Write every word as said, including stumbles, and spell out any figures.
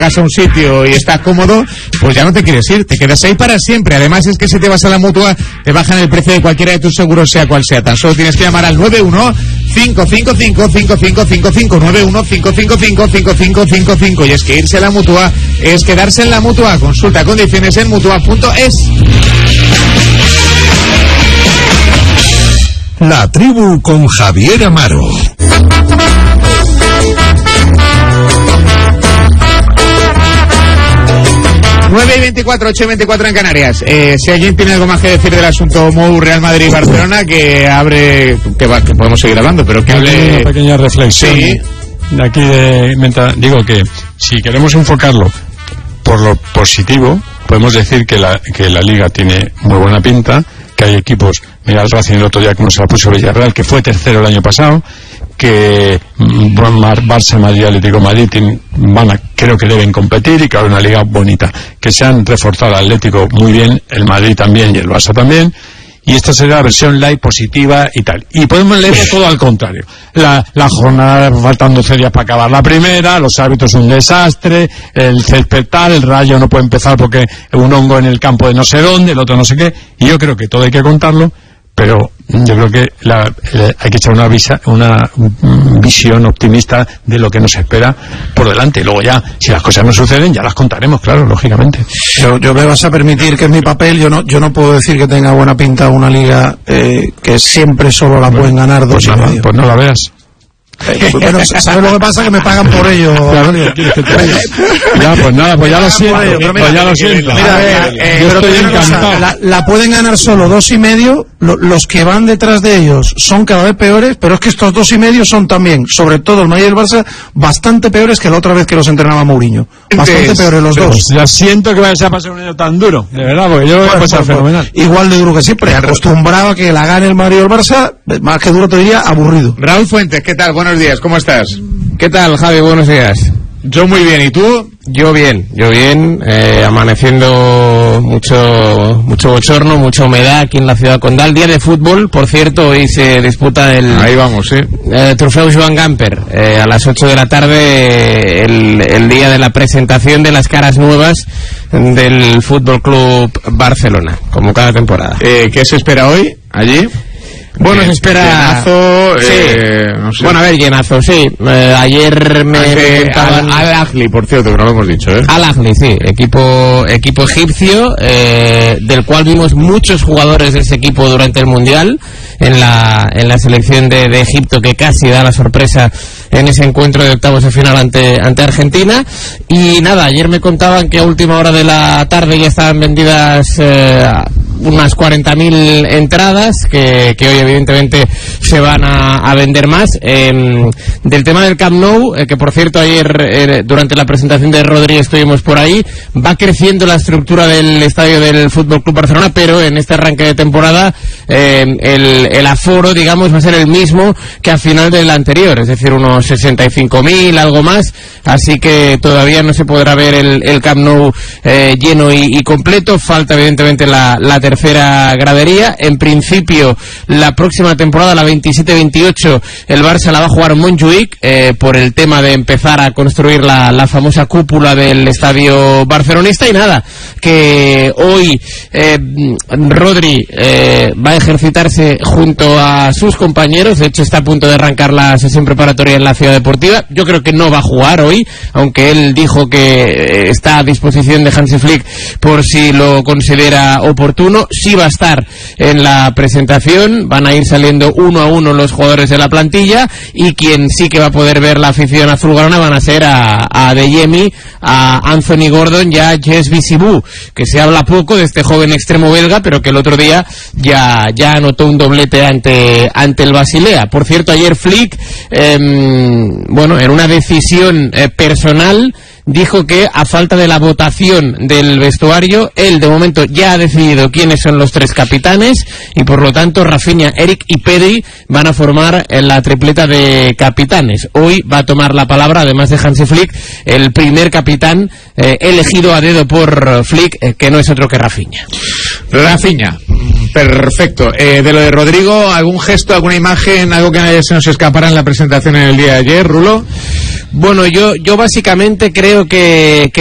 vas a un sitio y estás cómodo, pues ya no te quieres ir, te quedas ahí para siempre. Además es que si te vas a la Mutua, te bajan el precio de cualquiera de tus seguros, sea cual sea. Tan solo tienes que llamar al nueve uno cinco cinco cinco cinco cinco cinco cinco, nueve uno cinco cinco cinco cinco cinco cinco cinco. Y es que irse a la Mutua es quedarse en la Mutua. Consulta condiciones en mutua punto es. La Tribu con Javier Amaro. nueve y veinticuatro, ocho y veinticuatro en Canarias. Eh, si alguien tiene algo más que decir del asunto Mou, Real Madrid y Barcelona, que abre, que, va, que podemos seguir hablando, pero que hable... Una pequeña reflexión. Sí. De aquí de, mientras, digo que si queremos enfocarlo por lo positivo, podemos decir que la, que la Liga tiene muy buena pinta, que hay equipos, mira el Racing el otro día como se la puso Villarreal, que fue tercero el año pasado, que Barça, Madrid, Atlético de Madrid van a, creo que deben competir y que hay una liga bonita, que se han reforzado el Atlético muy bien, el Madrid también y el Barça también, y esta será la versión light positiva y tal. Y podemos leer todo al contrario. La, la jornada, faltan doce días para acabar la primera, los árbitros un desastre, el césped tal, el Rayo no puede empezar porque un hongo en el campo de no sé dónde, el otro no sé qué, y yo creo que todo hay que contarlo, pero yo creo que la, eh, hay que echar una, visa, una um, visión optimista de lo que nos espera por delante. Luego ya, si las cosas no suceden, ya las contaremos, claro, lógicamente. Yo, yo me vas a permitir que es mi papel, yo no yo no puedo decir que tenga buena pinta una liga eh, que siempre solo la pueden ganar dos pues y nada, medio. Pues no la veas. Eh, bueno, ¿sabes lo que pasa? Que me pagan por ello. Claro, ¿quieres que te vaya? Ya, pues nada, pues ya lo siento. Ello, pues mira, ya lo siento. Mira, ver, eh, yo pero estoy encantado. Cosa, la, la pueden ganar solo dos y medio. Lo, los que van detrás de ellos son cada vez peores, pero es que estos dos y medio son también, sobre todo el Madrid y el Barça, bastante peores que la otra vez que los entrenaba Mourinho. Bastante peores los dos. Pues ya siento que vaya a pasar un año tan duro, de verdad, porque yo lo voy a pasar fenomenal. Igual de duro que siempre, acostumbrado a que la gane el Madrid y el Barça, más que duro te diría, aburrido. Raúl Fuentes, ¿qué tal? Buenos días, ¿cómo estás? ¿Qué tal, Javi? Buenos días. Yo muy bien, ¿y tú? Yo bien, yo bien, eh, amaneciendo mucho mucho bochorno, mucha humedad aquí en la ciudad condal. Día de fútbol, por cierto, hoy se disputa el... Ahí vamos, sí. Eh, trofeo Joan Gamper, eh, a las ocho de la tarde, el, el día de la presentación de las caras nuevas del Fútbol Club Barcelona, como cada temporada. Eh, ¿Qué se espera hoy, allí? Bueno, se espera... Llenazo, sí. eh, no sé. Bueno, a ver, llenazo, sí. Eh, ayer me... Ante, contaban... Al Ahly, por cierto, que no lo hemos dicho, ¿eh? Al Ahly, sí. Equipo, equipo egipcio, eh, del cual vimos muchos jugadores de ese equipo durante el Mundial, en la, en la selección de, de Egipto, que casi da la sorpresa en ese encuentro de octavos de final ante, ante Argentina. Y nada, ayer me contaban que a última hora de la tarde ya estaban vendidas eh, unas cuarenta mil entradas, que, que hoy evidentemente se van a, a vender más. Eh, del tema del Camp Nou, eh, que por cierto ayer eh, durante la presentación de Rodri estuvimos por ahí, va creciendo la estructura del estadio del F C Barcelona, pero en este arranque de temporada eh, el, el aforo, digamos, va a ser el mismo que a final del anterior, es decir, unos sesenta y cinco mil, algo más, así que todavía no se podrá ver el, el Camp Nou eh, lleno y, y completo. Falta evidentemente la, la tercera gradería. En principio la próxima temporada, la veintisiete veintiocho, el Barça la va a jugar Montjuïc, eh, por el tema de empezar a construir la, la famosa cúpula del estadio barcelonista. Y nada, que hoy eh, Rodri eh, va a ejercitarse junto a sus compañeros. De hecho está a punto de arrancar la sesión preparatoria en la Ciudad Deportiva. Yo creo que no va a jugar hoy, aunque él dijo que está a disposición de Hansi Flick por si lo considera oportuno. Sí va a estar en la presentación, van a ir saliendo uno a uno los jugadores de la plantilla, y quien sí que va a poder ver la afición azulgrana van a ser a, a Adeyemi, a Anthony Gordon y a Jess Bisibou, que se habla poco de este joven extremo belga, pero que el otro día ya, ya anotó un doblete ante, ante el Basilea. Por cierto, ayer Flick, eh, bueno, en una decisión eh, personal, dijo que a falta de la votación del vestuario, él de momento ya ha decidido quiénes son los tres capitanes, y por lo tanto Rafinha, Eric y Pedri van a formar la tripleta de capitanes. Hoy va a tomar la palabra, además de Hansi Flick, el primer capitán eh, elegido a dedo por Flick, eh, que no es otro que Rafinha. Rafinha, perfecto. Eh, de lo de Rodrigo, ¿algún gesto, alguna imagen, algo que se nos escapara en la presentación en el día de ayer, Rulo? Bueno, yo yo básicamente creo que, que